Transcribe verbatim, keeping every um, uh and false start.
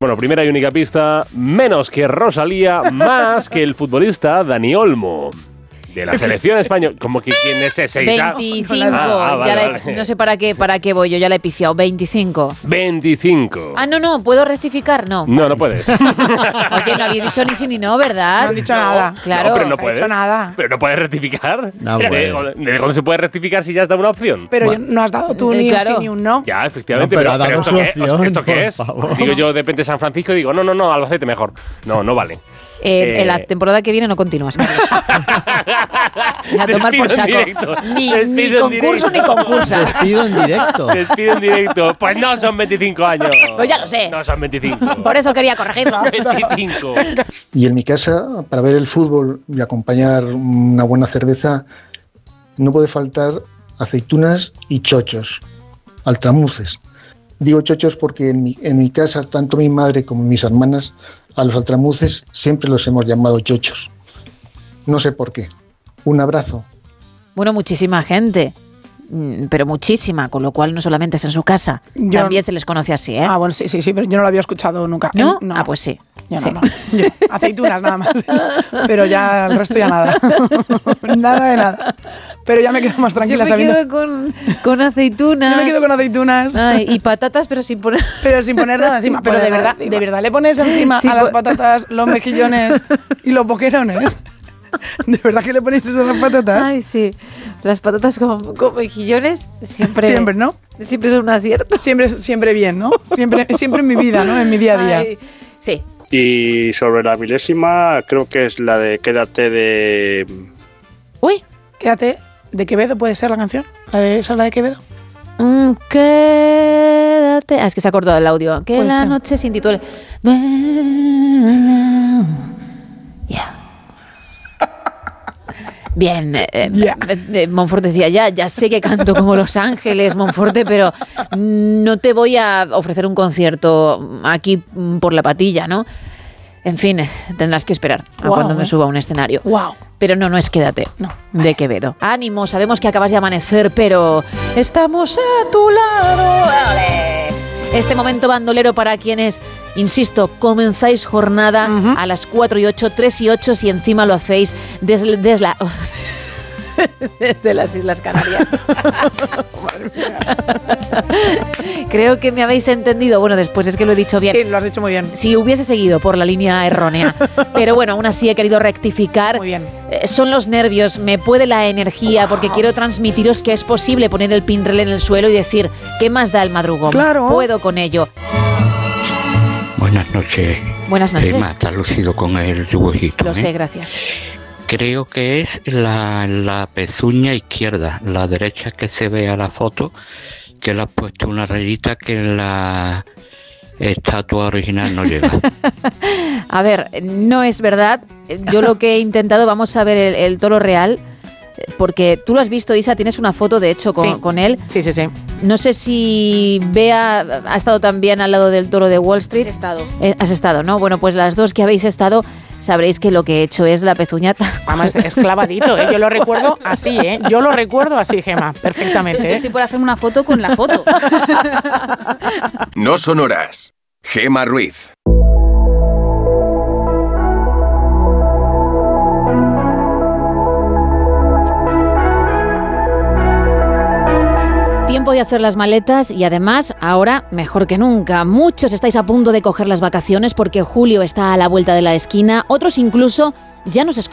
Bueno, primera y única pista, menos que Rosalía, más que el futbolista Dani Olmo. De la selección española. Como que quién es ese. veinticinco. Ah, ah, vale, ya la he, vale. No sé para qué, para qué voy yo, ya la he pifiado. veinticinco. veinticinco. Ah, no, no, ¿puedo rectificar? No. No, no puedes. Oye, no habéis dicho ni sí ni no, ¿verdad? No han dicho nada. Claro. No, pero no No ha puedes. dicho nada. Pero no puedes rectificar. No ¿De, puede. de cuándo se puede rectificar si ya está una opción? Pero Bueno. no has dado tú Eh, ni claro. un sí ni un no. Ya, efectivamente. No, pero ha dado ¿esto su qué, opción, ¿esto qué por es? favor. Digo yo, de repente San Francisco y digo, no, no, no, Albacete mejor. No, no vale. Eh, Eh, en la temporada que viene no continúas, Carlos. A tomar Despido por en saco. directo. Ni, Despido ni en concurso directo. ni concursa. Despido en directo. Despido en directo. Pues no son veinticinco años. Pues ya lo sé. No son veinticinco. Por eso quería corregirlo. veinticinco. Y en mi casa, para ver el fútbol y acompañar una buena cerveza, no puede faltar aceitunas y chochos, altramuces. Digo chochos porque en mi, en mi casa, tanto mi madre como mis hermanas, a los altramuces siempre los hemos llamado chochos. No sé por qué. Un abrazo. Bueno, muchísima gente. Mm, Pero muchísima, con lo cual no solamente es en su casa. Yo- También se les conoce así, ¿eh? Ah, bueno, sí, sí, sí, pero yo no lo había escuchado nunca. ¿No? Eh, Ah, pues sí. Yo no, Sí. no. Yo- aceitunas nada más. Pero ya el resto ya nada. Nada de nada. Pero ya me quedo más tranquila Yo me sabiendo. quedo con, con aceitunas. Yo me quedo con aceitunas. Ay, y patatas, pero sin poner... Pero sin poner nada encima. Sin Pero de poner nada verdad, encima. de verdad le pones encima Sí, a las po- patatas los mejillones y los boquerones. ¿De verdad que le ponéis eso a las patatas? Ay, sí. Las patatas con, con mejillones siempre... Siempre, ¿no? Siempre son un acierto. Siempre, siempre bien, ¿no? Siempre, siempre en mi vida, ¿no? En mi día a día. Ay, sí. Y sobre la milésima, creo que es la de Quédate de... Uy. Quédate. ¿De Quevedo puede ser la canción? ¿La de, ¿Esa es la de Quevedo? Mm, quédate. Ah, es que se ha cortado el audio. Que Puede la ser. noche sin título. Duela. Ya. Bien, eh, eh, Ya. eh, Monfort decía, ya, ya sé que canto como Los Ángeles, Monforte, pero no te voy a ofrecer un concierto aquí mm, por la patilla, ¿no? En fin, eh, tendrás que esperar a Guau, cuando me eh. suba a un escenario. Wow. Pero no, no es Quédate, No. de Quevedo. Ánimo, sabemos que acabas de amanecer, pero estamos a tu lado. ¡Ole! Este momento bandolero para quienes, insisto, comenzáis jornada Ujú. a las cuatro y ocho, tres y ocho, si encima lo hacéis desde, desde, la- desde las Islas Canarias. Creo que me habéis entendido. Bueno, después es que lo he dicho bien. Sí, lo has dicho muy bien. Si hubiese seguido por la línea errónea. Pero bueno, aún así he querido rectificar. Muy bien. Eh, Son los nervios, me puede la energía, porque quiero transmitiros que es posible poner el pinrel en el suelo y decir, ¿qué más da el madrugón? Claro. Puedo con ello. Buenas noches. Buenas noches. Emma, está lucido con el dibujito. Lo ¿eh? sé, gracias. Creo que es la, la pezuña izquierda, la derecha que se ve a la foto, que le has puesto una rayita que en la estatua original no lleva. A ver, no es verdad. Yo lo que he intentado, vamos a ver el, el toro real, porque tú lo has visto, Isa, tienes una foto de hecho con, Sí. con él. Sí, sí, sí. No sé si Bea ha estado también al lado del toro de Wall Street. He estado. Eh, has estado, ¿no? Bueno, pues las dos que habéis estado sabréis que lo que he hecho es la pezuñata. Además, es clavadito, ¿eh? Yo lo recuerdo así, ¿eh? Yo lo recuerdo así, Gema, perfectamente, Yo ¿eh? estoy por hacerme una foto con la foto. No son horas. Gema Ruiz. Tiempo de hacer las maletas y además, ahora mejor que nunca. Muchos estáis a punto de coger las vacaciones porque julio está a la vuelta de la esquina. Otros incluso ya nos escuchan.